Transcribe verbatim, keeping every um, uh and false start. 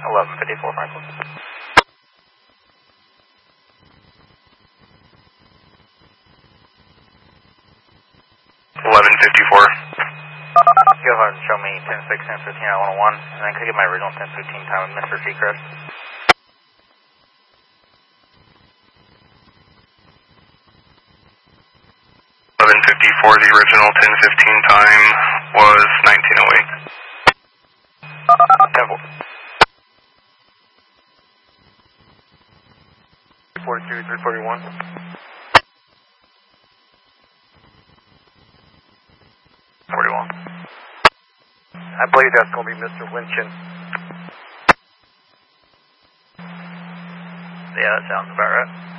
eleven fifty-four Franklin. eleven fifty-four. Go ahead and show me ten six, ten fifteen, I one oh one, and then could I get my original ten fifteen time with Mister Seacrest? eleven fifty-four, the original ten fifteen time was nineteen oh eight. ten four. three forty-two, three forty-one. forty-one. I believe that's going to be Mister Winchin. Yeah, that sounds about right.